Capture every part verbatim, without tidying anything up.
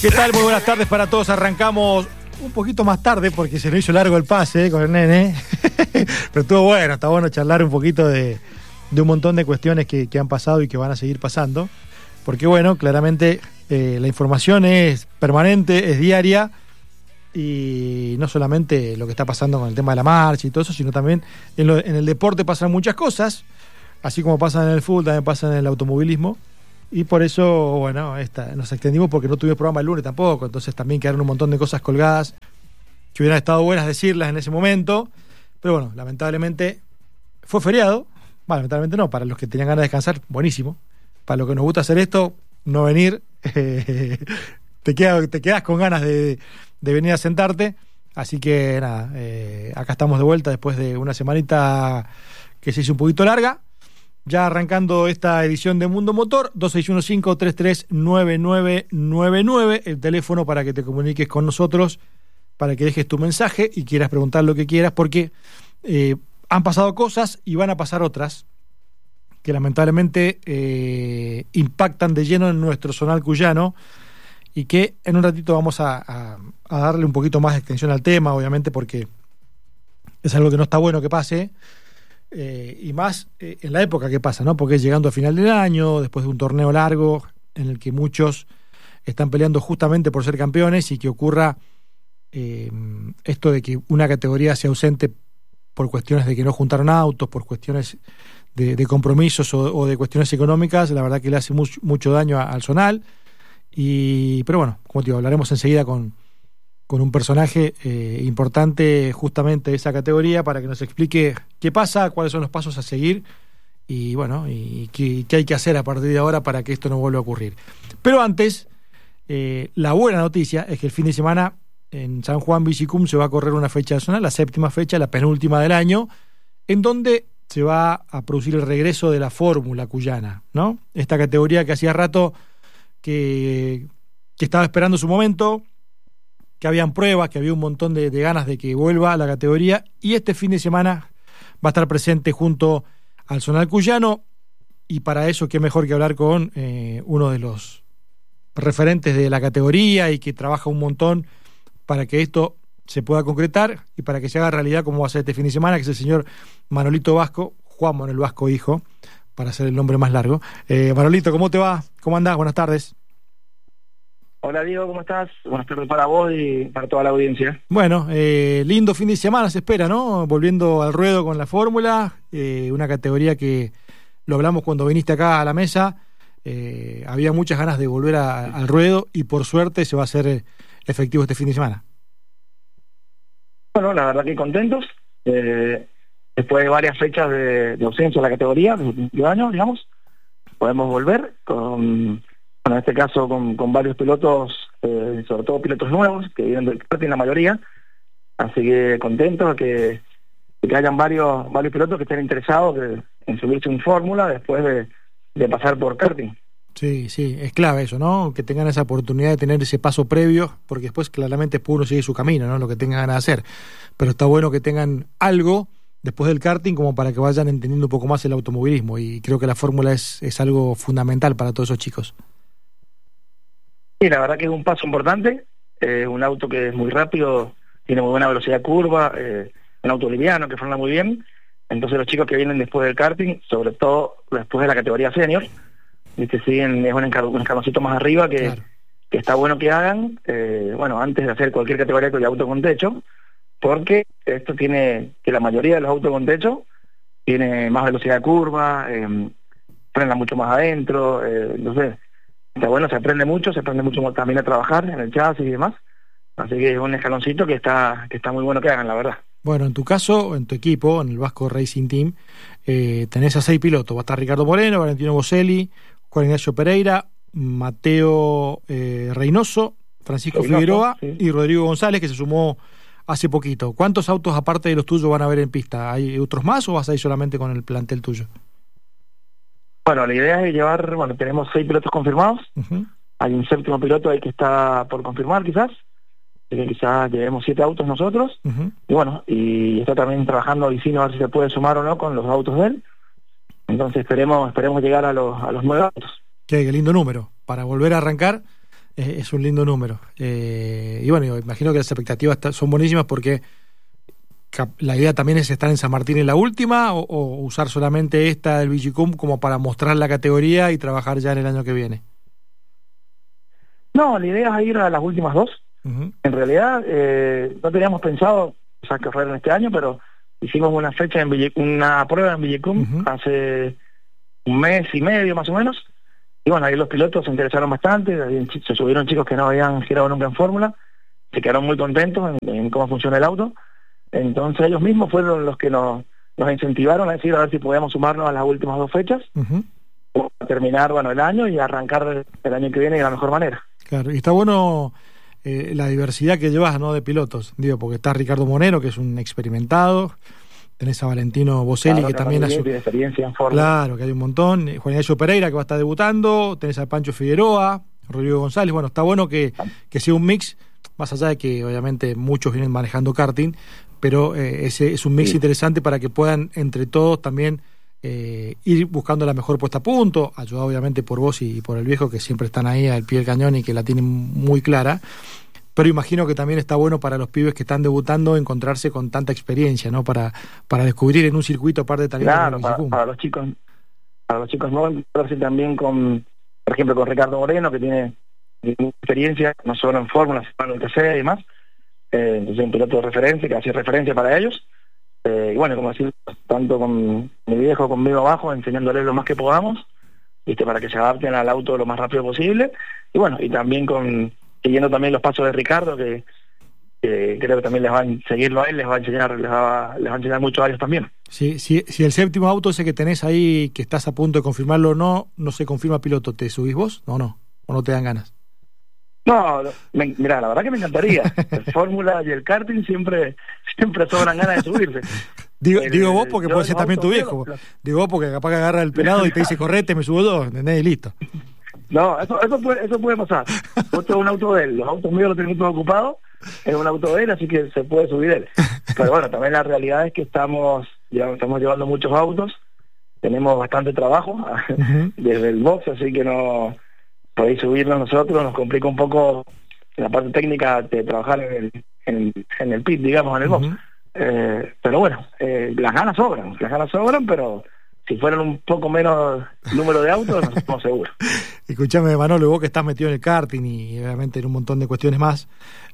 ¿Qué tal? Muy buenas tardes para todos. Arrancamos un poquito más tarde porque se nos hizo largo el pase eh, con el nene. Pero estuvo bueno, está bueno charlar un poquito de, de un montón de cuestiones que, que han pasado y que van a seguir pasando. Porque bueno, claramente eh, la información es permanente, es diaria. Y no solamente lo que está pasando con el tema de la marcha y todo eso, sino también en, lo, en el deporte pasan muchas cosas. Así como pasan en el fútbol, también pasan en el automovilismo. Y por eso, bueno, esta, nos extendimos porque no tuvimos programa el lunes tampoco, entonces también quedaron un montón de cosas colgadas que hubieran estado buenas decirlas en ese momento, pero bueno, lamentablemente fue feriado, bueno, lamentablemente no, para los que tenían ganas de descansar, buenísimo, para los que nos gusta hacer esto, no venir, eh, te, queda, te quedas con ganas de, de venir a sentarte, así que nada, eh, acá estamos de vuelta después de una semanita que se hizo un poquito larga. Ya arrancando esta edición de Mundo Motor, dos seis uno cinco, tres tres nueve nueve nueve nueve, el teléfono para que te comuniques con nosotros, para que dejes tu mensaje y quieras preguntar lo que quieras, porque eh, han pasado cosas y van a pasar otras que lamentablemente eh, impactan de lleno en nuestro zonal cuyano y que en un ratito vamos a, a, a darle un poquito más de extensión al tema, obviamente porque es algo que no está bueno que pase. Eh, y más eh, en la época que pasa, ¿no? Porque es llegando a final del año, después de un torneo largo en el que muchos están peleando justamente por ser campeones y que ocurra eh, esto de que una categoría sea ausente por cuestiones de que no juntaron autos, por cuestiones de, de compromisos o, o de cuestiones económicas, la verdad que le hace mucho, mucho daño a, al zonal. Y, pero bueno, como te digo, hablaremos enseguida con con un personaje eh, importante justamente de esa categoría para que nos explique qué pasa, cuáles son los pasos a seguir y bueno, y qué, qué hay que hacer a partir de ahora para que esto no vuelva a ocurrir. Pero antes, eh, la buena noticia es que el fin de semana en San Juan Bicicum se va a correr una fecha zonal, la séptima fecha, la penúltima del año, en donde se va a producir el regreso de la fórmula cuyana, ¿no? Esta categoría que hacía rato que, que estaba esperando su momento, que habían pruebas, que había un montón de, de ganas de que vuelva a la categoría, y este fin de semana va a estar presente junto al zonal cuyano, y para eso qué mejor que hablar con eh, uno de los referentes de la categoría y que trabaja un montón para que esto se pueda concretar y para que se haga realidad como va a ser este fin de semana, que es el señor Manolito Vasco, Juan Manuel Vasco hijo, para hacer el nombre más largo. Eh, Manolito, ¿cómo te va? ¿Cómo andás? Buenas tardes. Hola Diego, ¿cómo estás? Buenas tardes para vos y para toda la audiencia. Bueno, eh, lindo fin de semana se espera, ¿no? Volviendo al ruedo con la fórmula, eh, una categoría que lo hablamos cuando viniste acá a la mesa, eh, había muchas ganas de volver a, al ruedo y por suerte se va a hacer efectivo este fin de semana. Bueno, la verdad que contentos, eh, después de varias fechas de, de ausencia de la categoría, desde el principio de año, digamos, podemos volver con... Bueno, en este caso con, con varios pilotos, eh, sobre todo pilotos nuevos, que vienen del karting la mayoría, así que contentos que, que hayan varios varios pilotos que estén interesados de, en subirse en fórmula después de, de pasar por karting. Sí, sí, es clave eso, ¿no? Que tengan esa oportunidad de tener ese paso previo, porque después claramente después uno sigue su camino, ¿no? Lo que tengan ganas de hacer, pero está bueno que tengan algo después del karting como para que vayan entendiendo un poco más el automovilismo, y creo que la fórmula es, es algo fundamental para todos esos chicos. Sí, la verdad que es un paso importante, eh, un auto que es muy rápido, tiene muy buena velocidad de curva, eh, un auto liviano que frena muy bien, entonces los chicos que vienen después del karting, sobre todo después de la categoría senior, viste, siguen, es un, encar un escaloncito más arriba que, claro, que está bueno que hagan, eh, bueno, antes de hacer cualquier categoría de auto con techo, porque esto tiene, que la mayoría de los autos con techo tiene más velocidad de curva, eh, frena mucho más adentro, eh, entonces... Está bueno, se aprende mucho, se aprende mucho también a trabajar en el chasis y demás. Así que es un escaloncito que está que está muy bueno que hagan, la verdad. Bueno, en tu caso, en tu equipo, en el Vasco Racing Team, eh, tenés a seis pilotos. Va a estar Ricardo Moreno, Valentino Boselli, Juan Ignacio Pereira, Mateo eh, Reynoso, Francisco Reynoso, Figueroa, sí, y Rodrigo González, que se sumó hace poquito. ¿Cuántos autos aparte de los tuyos van a ver en pista? ¿Hay otros más o vas a ir solamente con el plantel tuyo? Bueno, la idea es llevar, bueno, tenemos seis pilotos confirmados, uh-huh. Hay un séptimo piloto ahí que está por confirmar quizás, así que quizás llevemos siete autos nosotros, uh-huh. Y bueno, y está también trabajando Vicino a ver si se puede sumar o no con los autos de él, entonces esperemos esperemos llegar a los, a los nueve autos. Qué, qué lindo número, para volver a arrancar es, es un lindo número. Eh, y bueno, yo imagino que las expectativas son buenísimas porque la idea también es estar en San Martín en la última o, o usar solamente esta del Vigicum como para mostrar la categoría y trabajar ya en el año que viene. No, la idea es ir a las últimas dos. Uh-huh. En realidad eh, no teníamos pensado quizás correr en este año, pero hicimos una fecha en Ville, una prueba en Vigicum uh-huh. hace un mes y medio más o menos. Y bueno, ahí los pilotos se interesaron bastante, se subieron chicos que no habían girado nunca en fórmula, se quedaron muy contentos en, en cómo funciona el auto. Entonces ellos mismos fueron los que nos, nos incentivaron a decir a ver si podíamos sumarnos a las últimas dos fechas, uh-huh. para terminar bueno el año y arrancar el año que viene de la mejor manera. Claro, y está bueno eh, la diversidad que llevas, ¿no?, de pilotos, digo, porque está Ricardo Monero, que es un experimentado, tenés a Valentino Boselli, claro, que, que también hace tiene experiencia en Fórmula. Claro, que hay un montón, Juan Ignacio Pereira, que va a estar debutando, tenés a Pancho Figueroa, Rodrigo González. Bueno, está bueno que, que sea un mix, más allá de que obviamente muchos vienen manejando karting, pero eh, ese es un mix sí. interesante para que puedan entre todos también eh, ir buscando la mejor puesta a punto, ayudado obviamente por vos y por el viejo, que siempre están ahí al pie del cañón y que la tienen muy clara. Pero imagino que también está bueno para los pibes que están debutando encontrarse con tanta experiencia, ¿no? Para para descubrir en un circuito aparte también. Claro, para, para los chicos, para los chicos no encontrarse también con, por ejemplo, con Ricardo Moreno, que tiene experiencia no solo en Fórmula, sino en T C y demás. Eh, entonces un piloto de referencia que hace referencia para ellos. Eh, y bueno, como decir, tanto con mi viejo conmigo abajo, enseñándoles lo más que podamos, viste, para que se adapten al auto lo más rápido posible. Y bueno, y también con siguiendo también los pasos de Ricardo, que, que creo que también les van a seguirlo a él, les va a enseñar, les va, les va a enseñar mucho a ellos también. Sí, si, si el séptimo auto ese que tenés ahí, que estás a punto de confirmarlo o no, no se confirma piloto, ¿te subís vos? No, no, o no te dan ganas. No, me, mira, la verdad que me encantaría. El Fórmula y el karting siempre, siempre sobran ganas de subirse. Digo, el, digo vos porque puede ser también tu viejo. Pero... Digo vos porque capaz que agarra el pelado y te dice correte, me subo yo, ¿entendés? Y listo. No, eso eso puede, eso puede pasar. Esto es un auto de él, los autos míos los tenemos todos ocupados, es un auto de él, así que se puede subir él. Pero bueno, también la realidad es que estamos, ya, estamos llevando muchos autos, tenemos bastante trabajo uh-huh. desde el box, así que no podéis subirnos nosotros, nos complica un poco la parte técnica de trabajar en el, en, en el pit, digamos, en el box. Uh-huh. Eh, pero bueno, eh, las ganas sobran, las ganas sobran, pero si fueran un poco menos número de autos, no estamos seguros. Escuchame, Manolo, vos que estás metido en el karting y obviamente en un montón de cuestiones más,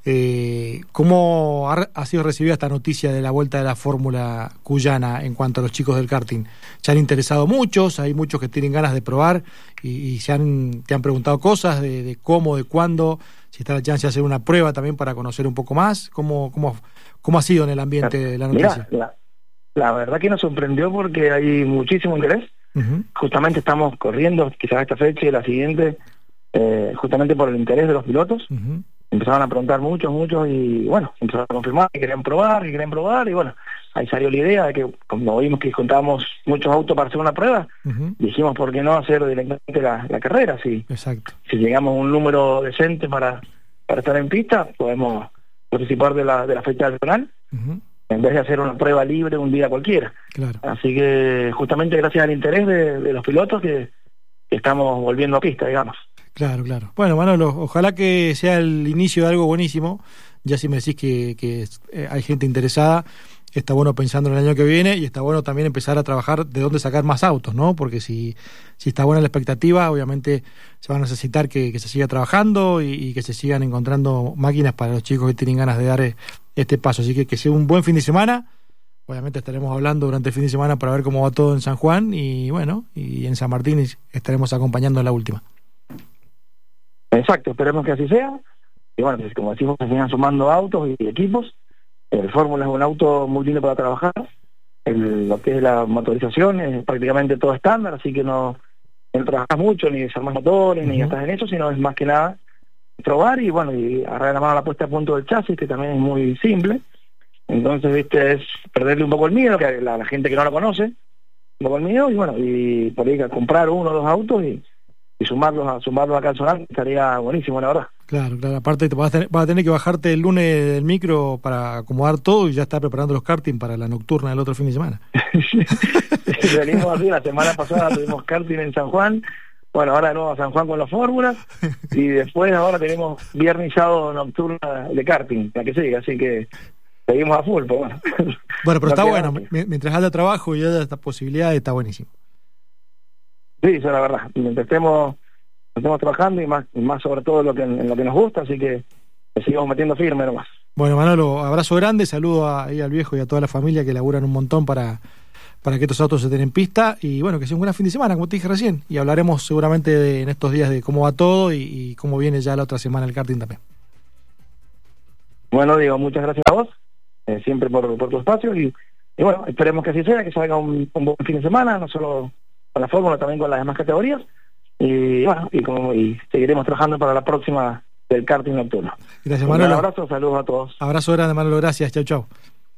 eh, ¿cómo ha, ha sido recibida esta noticia de la vuelta de la Fórmula Cuyana en cuanto a los chicos del karting? ¿Se han interesado muchos? Hay muchos que tienen ganas de probar y, y se han, te han preguntado cosas de, de cómo, de cuándo, si está la chance de hacer una prueba también para conocer un poco más. ¿Cómo, cómo, cómo ha sido en el ambiente la noticia? Mirá, la, la verdad que nos sorprendió porque hay muchísimo interés. Uh-huh. Justamente estamos corriendo quizás esta fecha y la siguiente eh, justamente por el interés de los pilotos. Uh-huh. Empezaron a preguntar muchos, muchos y bueno, empezaron a confirmar que querían probar, que querían probar y bueno, ahí salió la idea de que como vimos que contábamos muchos autos para hacer una prueba, uh-huh. dijimos por qué no hacer directamente la, la carrera. Si, Exacto. si llegamos a un número decente para, para estar en pista, podemos participar de la, de la fecha nacional. Uh-huh. En vez de hacer una prueba libre un día cualquiera. Claro. Así que justamente gracias al interés de, de los pilotos que, que estamos volviendo a pista, digamos. Claro, claro. Bueno, Manolo, ojalá que sea el inicio de algo buenísimo. Ya si me decís que, que eh, hay gente interesada, está bueno pensando en el año que viene y está bueno también empezar a trabajar de dónde sacar más autos, ¿no? Porque si, si está buena la expectativa, obviamente se va a necesitar que, que se siga trabajando y, y que se sigan encontrando máquinas para los chicos que tienen ganas de dar este paso. Así que que sea un buen fin de semana. Obviamente estaremos hablando durante el fin de semana para ver cómo va todo en San Juan y bueno, y en San Martín estaremos acompañando en la última. Exacto, esperemos que así sea. Y bueno, pues como decimos, se sigan sumando autos y equipos. El Fórmula es un auto muy lindo para trabajar. El, lo que es la motorización es prácticamente todo estándar, así que no, no trabajas mucho, ni desarmas motores, uh-huh. ni gastas en eso, sino es más que nada probar y bueno, y agarrar la mano a la puesta a punto del chasis, que también es muy simple. Entonces, viste, es perderle un poco el miedo, que la, la gente que no lo conoce, un poco el miedo, y bueno, y por ahí comprar uno o dos autos y, y sumarlos a sumarlos acá al sonar, estaría buenísimo, la verdad. Claro, claro, aparte te vas a, tener, vas a tener que bajarte el lunes del micro para acomodar todo y ya estar preparando los karting para la nocturna del otro fin de semana. Venimos así, la semana pasada tuvimos karting en San Juan, Bueno, ahora de nuevo a San Juan con las fórmulas y después ahora tenemos viernes y sábado nocturna de karting, la que sigue, así que seguimos a full, pero bueno. Bueno, pero no está bueno, antes. mientras haya trabajo y haya esta posibilidad, está buenísimo. Sí, eso es la verdad, mientras estemos, estemos trabajando y más, y más sobre todo lo que, en lo que nos gusta, así que le seguimos metiendo firme nomás. Bueno, Manolo, abrazo grande, saludo a, ahí al viejo y a toda la familia que laburan un montón para, para que estos autos se estén en pista, y bueno, que sea un gran fin de semana, como te dije recién, y hablaremos seguramente de, en estos días de cómo va todo y, y cómo viene ya la otra semana el karting también. Bueno, Diego, muchas gracias a vos, eh, siempre por, por tu espacio, y, y bueno, esperemos que así sea, que salga un, un buen fin de semana, no solo con la fórmula, también con las demás categorías, y bueno, y, como, y seguiremos trabajando para la próxima del karting nocturno. Gracias, Un Manolo. abrazo, saludos a todos. Abrazo grande, Manolo, gracias, chau, chau.